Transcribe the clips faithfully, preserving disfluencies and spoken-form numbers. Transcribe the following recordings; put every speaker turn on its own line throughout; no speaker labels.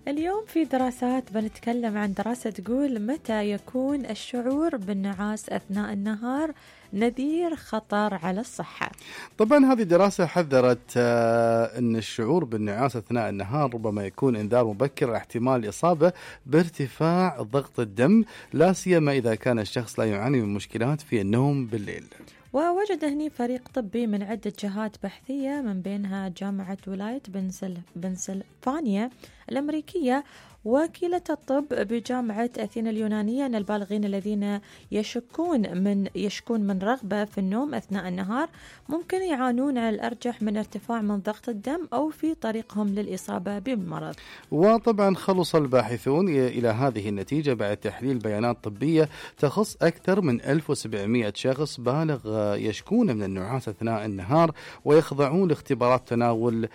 اليوم في دراسات بنتكلم عن دراسة تقول متى يكون الشعور بالنعاس أثناء النهار نذير خطر على الصحة.
طبعا هذه دراسة حذرت أن الشعور بالنعاس أثناء النهار ربما يكون إنذار مبكر احتمال الإصابة بارتفاع ضغط الدم، لا سيما إذا كان الشخص لا يعاني من مشكلات في النوم بالليل.
ووجد هني فريق طبي من عدة جهات بحثية من بينها جامعة ولاية بنسل... بنسلفانيا الأمريكية وكيلة الطب بجامعة أثينا اليونانية أن البالغين الذين يشكون من يشكون من رغبة في النوم أثناء النهار ممكن يعانون على الأرجح من ارتفاع من ضغط الدم أو في طريقهم للإصابة بالمرض.
وطبعا خلص الباحثون إلى هذه النتيجة بعد تحليل بيانات طبية تخص أكثر من ألف وسبعمائة شخص بالغ يشكون من النعاس أثناء النهار ويخضعون لاختبارات تناول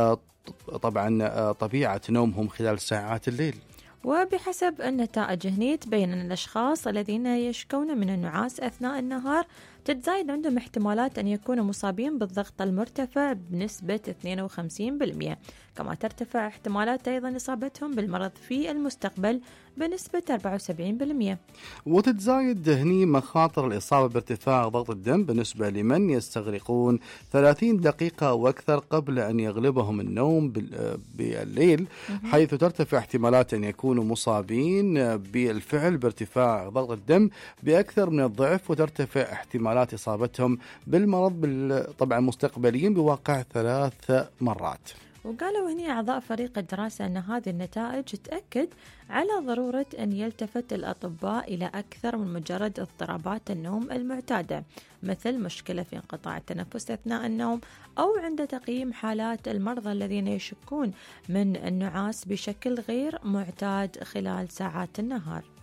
طبعا طبيعة نومهم خلال ساعات الليل.
وبحسب النتائج هني تبين أن الأشخاص الذين يشكون من النعاس أثناء النهار تتزايد عندهم احتمالات أن يكونوا مصابين بالضغط المرتفع بنسبة اثنين وخمسين بالمئة، كما ترتفع احتمالات أيضا إصابتهم بالمرض في المستقبل بنسبة أربعة وسبعين بالمئة.
وتتزايد هني مخاطر الإصابة بارتفاع ضغط الدم بالنسبة لمن يستغرقون ثلاثين دقيقة وأكثر قبل أن يغلبهم النوم بالليل، حيث ترتفع احتمالات أن يكونوا مصابين بالفعل بارتفاع ضغط الدم بأكثر من الضعف، وترتفع احتمالات إصابتهم بالمرض طبعا مستقبليا بواقع ثلاث مرات.
وقالوا هنا أعضاء فريق الدراسة أن هذه النتائج تأكد على ضرورة أن يلتفت الأطباء إلى أكثر من مجرد اضطرابات النوم المعتادة، مثل مشكلة في انقطاع التنفس أثناء النوم أو عند تقييم حالات المرضى الذين يشكون من النعاس بشكل غير معتاد خلال ساعات النهار.